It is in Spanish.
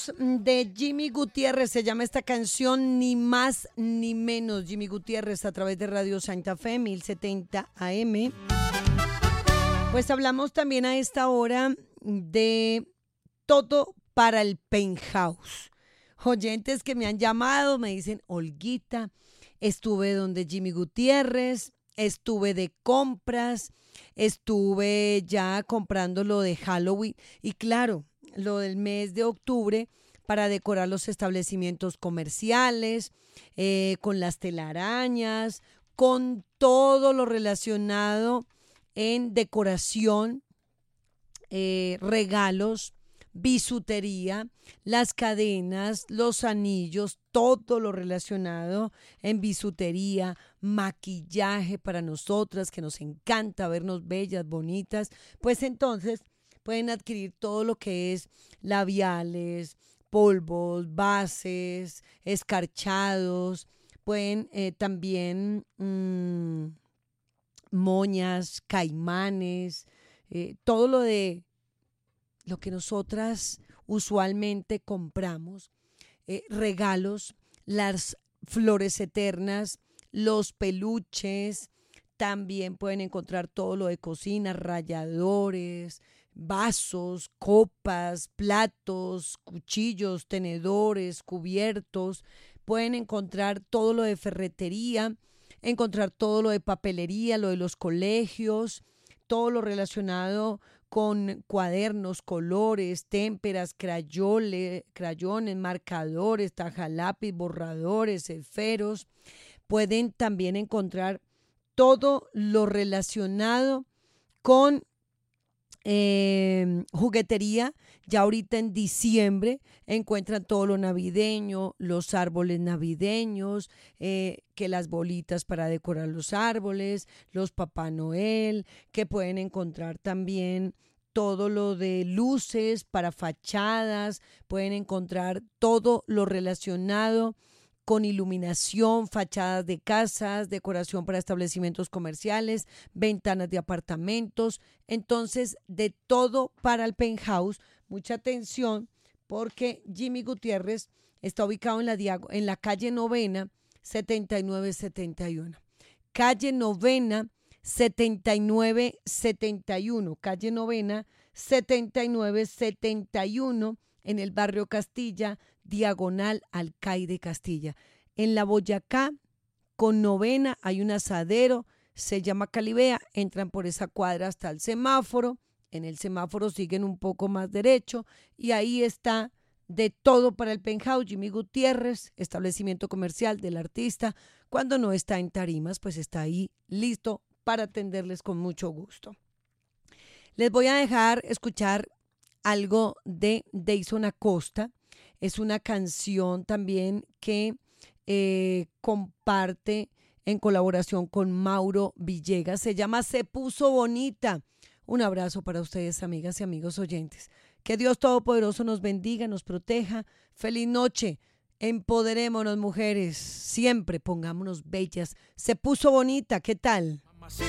De Jimmy Gutiérrez, se llama esta canción Ni Más Ni Menos. Jimmy Gutiérrez a través de Radio Santa Fe 1070 AM. Pues hablamos también a esta hora de todo para el penthouse. Oyentes que me han llamado, me dicen: Olguita, estuve donde Jimmy Gutiérrez, estuve de compras, estuve ya comprando lo de Halloween y claro, lo del mes de octubre para decorar los establecimientos comerciales, con las telarañas, con todo lo relacionado en decoración, regalos, bisutería, las cadenas, los anillos, todo lo relacionado en bisutería, maquillaje para nosotras que nos encanta vernos bellas, bonitas, pues entonces pueden adquirir todo lo que es labiales, polvos, bases, escarchados, pueden también moñas, caimanes, todo lo que nosotras usualmente compramos, regalos, las flores eternas, los peluches, también pueden encontrar todo lo de cocina, ralladores, vasos, copas, platos, cuchillos, tenedores, cubiertos, pueden encontrar todo lo de ferretería, encontrar todo lo de papelería, lo de los colegios, todo lo relacionado con cuadernos, colores, témperas, crayones, marcadores, tajalápiz, borradores, esferos. Pueden también encontrar todo lo relacionado con juguetería. Ya ahorita en diciembre encuentran todo lo navideño, los árboles navideños, que las bolitas para decorar los árboles, los Papá Noel, que pueden encontrar también todo lo de luces para fachadas, pueden encontrar todo lo relacionado con iluminación, fachadas de casas, decoración para establecimientos comerciales, ventanas de apartamentos. Entonces, de todo para el penthouse. Mucha atención porque Jimmy Gutiérrez está ubicado en la calle Novena 7971. Calle Novena 7971. Calle Novena 7971 en el barrio Castilla, diagonal Alcaide Castilla. En la Boyacá, con Novena, hay un asadero, se llama Calibea, entran por esa cuadra hasta el semáforo, en el semáforo siguen un poco más derecho y ahí está de todo para el penthouse. Jimmy Gutiérrez, establecimiento comercial del artista, cuando no está en tarimas, pues está ahí listo para atenderles con mucho gusto. Les voy a dejar escuchar algo de Deison Acosta. Es una canción también que comparte en colaboración con Mauro Villegas. Se llama Se Puso Bonita. Un abrazo para ustedes, amigas y amigos oyentes. Que Dios Todopoderoso nos bendiga, nos proteja. Feliz noche. Empoderémonos, mujeres. Siempre pongámonos bellas. Se puso bonita. ¿Qué tal?